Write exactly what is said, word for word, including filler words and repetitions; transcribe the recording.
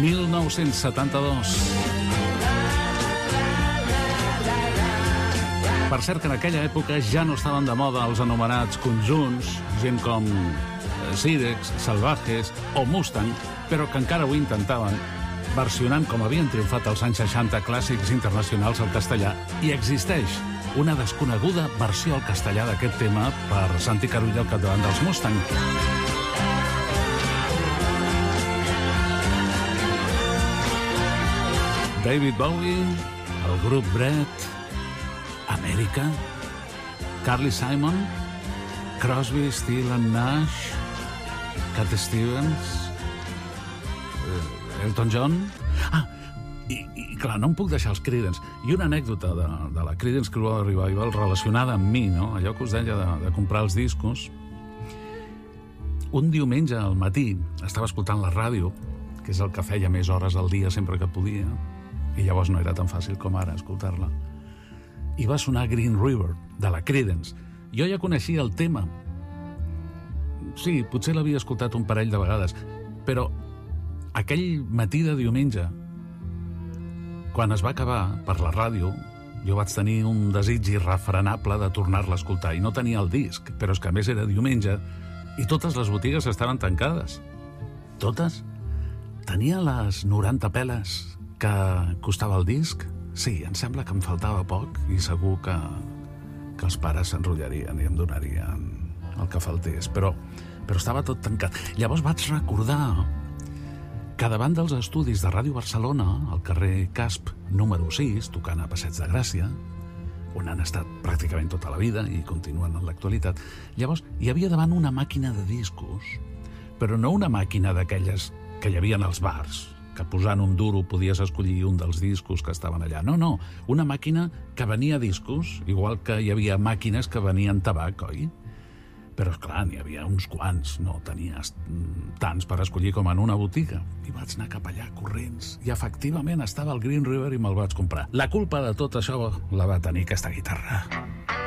mil nou-cents setanta-dos. Per cert que en aquella època ja no estaven de moda els anomenats conjunts, gent com Sirex, Salvajes o Mustang, però que encara ho intentaven, versionant com havien triomfat als anys seixanta clàssics internacionals al castellà, i existeix una desconeguda versió al castellà d'aquest tema per Santi Carulla al capdavant dels Mustang. David Bowie, el grup Bread, Amèrica, Carly Simon, Crosby, Still and Nash, Cat Stevens, Elton John... Ah, i, i clar, no em puc deixar els Creedence. I una anècdota de, de la Creedence Clearwater Revival relacionada amb mi, no? Allò que us deia de, de comprar els discos. Un diumenge al matí estava escoltant la ràdio, que és el que feia més hores al dia sempre que podia, i llavors no era tan fàcil com ara escoltar-la. I va sonar Green River, de la Creedence. Jo ja coneixia el tema. Sí, potser l'havia escoltat un parell de vegades, però aquell matí de diumenge, quan es va acabar per la ràdio, jo vaig tenir un desig irrefrenable de tornar-la a escoltar, i no tenia el disc, però és que a més era diumenge, i totes les botigues estaven tancades. Totes? Tenia les noranta peles que costava el disc? Sí, em sembla que em faltava poc i segur que, que els pares s'enrotllarien i em donarien el que faltés, però, però estava tot tancat. Llavors vaig recordar que davant dels estudis de Ràdio Barcelona, al carrer Casp número sis, tocant a Passeig de Gràcia, on han estat pràcticament tota la vida i continuen en l'actualitat, llavors hi havia davant una màquina de discos, però no una màquina d'aquelles que hi havia als bars, que posant un duro podies escollir un dels discos que estaven allà. No, no, una màquina que venia discos, igual que hi havia màquines que venien tabac, oi? Però, esclar, n'hi havia uns quants, no tenies tants per escollir com en una botiga. I vaig anar cap allà corrents, i efectivament estava al Green River i me'l vaig comprar. La culpa de tot això la va tenir aquesta guitarra.